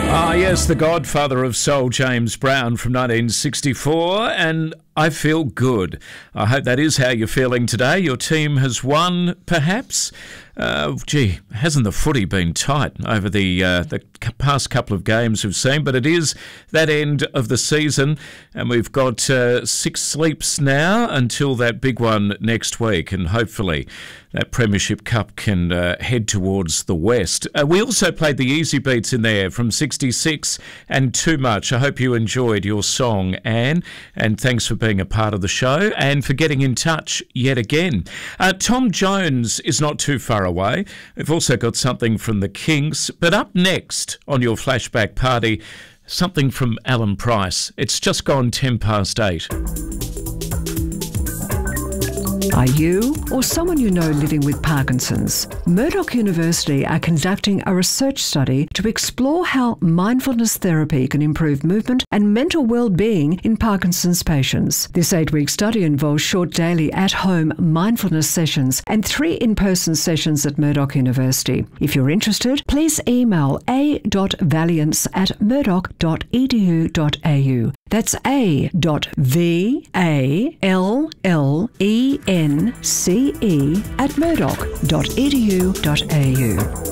Ah, yes, the godfather of soul, James Brown from 1964, and I feel good. I hope that is how you're feeling today. Your team has won, perhaps? Hasn't the footy been tight over the past couple of games we've seen? But it is that end of the season, and we've got 6 sleeps now until that big one next week, and hopefully that Premiership Cup can head towards the west. We also played the Easy Beats in there from 66 and Too Much. I hope you enjoyed your song, Anne, and thanks for being a part of the show and for getting in touch yet again. Tom Jones is not too far away. We've also got something from the Kings, but up next on your flashback party, something from Alan Price. It's just gone 8:10. Are you or someone you know living with Parkinson's? Murdoch University are conducting a research study to explore how mindfulness therapy can improve movement and mental well-being in Parkinson's patients. This 8-week study involves short daily at-home mindfulness sessions and 3 in-person sessions at Murdoch University. If you're interested, please email a.valiance@murdoch.edu.au. That's a.vallence@murdoch.edu.au.